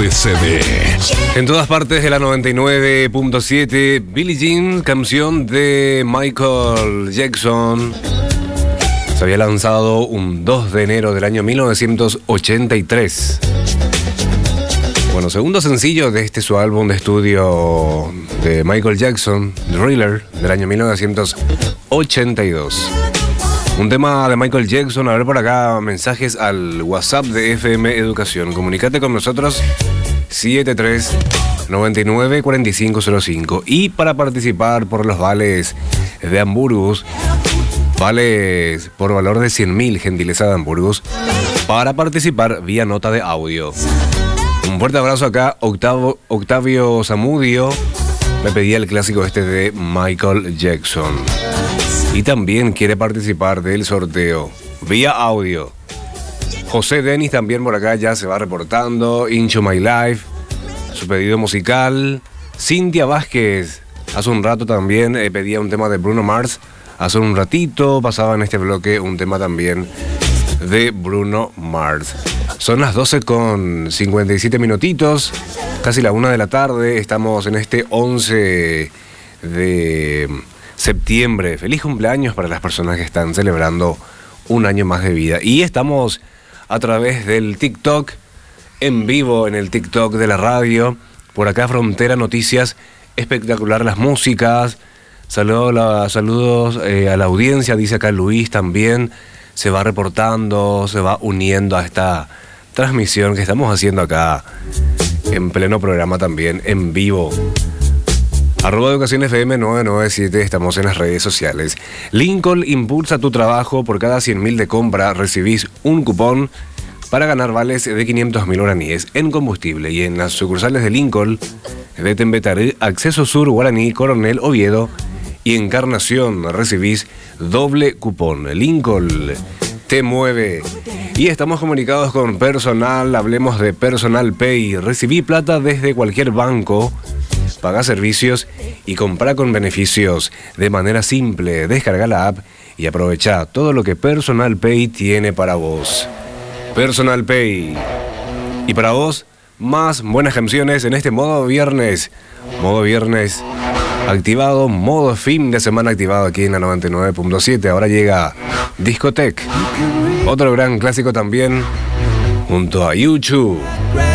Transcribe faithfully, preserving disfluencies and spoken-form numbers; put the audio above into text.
de C D. En todas partes de la noventa y nueve punto siete, Billie Jean, canción de Michael Jackson. Se había lanzado un dos de enero del año mil novecientos ochenta y tres. Bueno, segundo sencillo de este su álbum de estudio de Michael Jackson, Thriller, del año mil novecientos ochenta y dos. Un tema de Michael Jackson. A ver por acá, mensajes al WhatsApp de F M Educación. Comunicate con nosotros, siete tres nueve nueve cuatro cinco cero cinco. Y para participar por los vales de Hamburgos, vales por valor de cien mil, gentileza de Hamburgos, para participar vía nota de audio. Un fuerte abrazo acá, Octavo, Octavio Zamudio. Me pedía el clásico este de Michael Jackson. Y también quiere participar del sorteo vía audio. José Denis también por acá ya se va reportando. Into My Life, su pedido musical. Cintia Vázquez, hace un rato también eh, pedía un tema de Bruno Mars. Hace un ratito pasaba en este bloque un tema también de Bruno Mars. Son las doce con cincuenta y siete minutitos, casi la una de la tarde. Estamos en este once de septiembre. Feliz cumpleaños para las personas que están celebrando un año más de vida. Y estamos a través del TikTok, en vivo en el TikTok de la radio. Por acá Frontera Noticias, espectacular las músicas. Saludos, la, saludos eh, a la audiencia, dice acá Luis también. Se va reportando, se va uniendo a esta transmisión que estamos haciendo acá en pleno programa también, en vivo. Arroba Educación F M nueve nueve siete, estamos en las redes sociales. Lincoln impulsa tu trabajo. Por cada cien mil de compra recibís un cupón para ganar vales de quinientos mil guaraníes en combustible. Y en las sucursales de Lincoln, de Tembetaré, Acceso Sur, Guaraní, Coronel, Oviedo y Encarnación recibís doble cupón. Lincoln te mueve. Y estamos comunicados con Personal. Hablemos de Personal Pay. Recibí plata desde cualquier banco, paga servicios y compra con beneficios de manera simple. Descarga la app y aprovecha todo lo que Personal Pay tiene para vos. Personal Pay. Y para vos, más buenas canciones en este modo viernes. Modo viernes activado, modo fin de semana activado aquí en la noventa y nueve punto siete. Ahora llega Discotech, otro gran clásico también, junto a YouTube.